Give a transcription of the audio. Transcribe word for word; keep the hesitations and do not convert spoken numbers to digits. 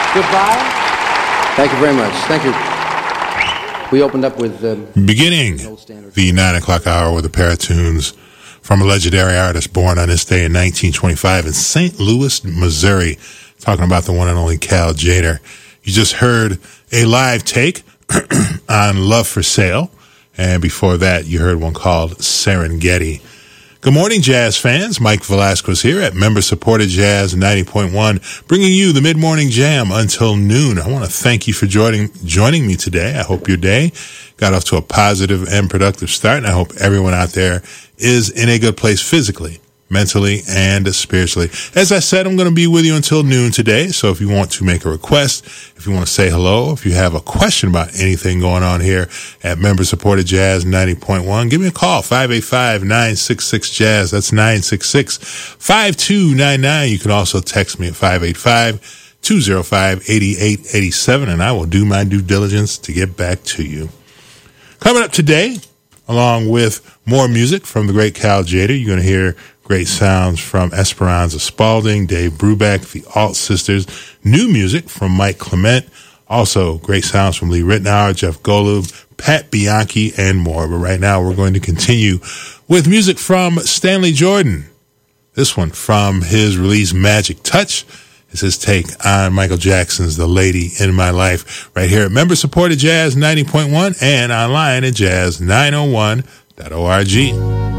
Goodbye. Thank you very much. Thank you. We opened up with... Um, Beginning the nine o'clock hour with a pair of tunes from a legendary artist born on this day in nineteen twenty-five in Saint Louis, Missouri. Talking about the one and only Cal Tjader. You just heard a live take on Love for Sale. And before that, you heard one called Serengeti. Good morning, jazz fans. Mike Velasquez here at member-supported Jazz ninety point one, bringing you the mid-morning jam until noon. I want to thank you for joining joining me today. I hope your day got off to a positive and productive start, and I hope everyone out there is in a good place physically, mentally, and spiritually. As I said, I'm going to be with you until noon today, so if you want to make a request, if you want to say hello, if you have a question about anything going on here at member-supported Jazz ninety point one, give me a call, five eight five, nine six six, jazz. That's nine six six, five two nine nine. You can also text me at five eight five, two oh five, eight eight eight seven, and I will do my due diligence to get back to you. Coming up today, along with more music from the great Cal Tjader, you're going to hear great sounds from Esperanza Spalding, Dave Brubeck, the Alt Sisters, new music from Mike Clement, also great sounds from Lee Ritenour, Jeff Golub, Pat Bianchi, and more. But right now we're going to continue with music from Stanley Jordan. This one from his release Magic Touch is his take on Michael Jackson's The Lady in My Life, right here at member-supported Jazz ninety point one and online at jazz nine oh one dot org.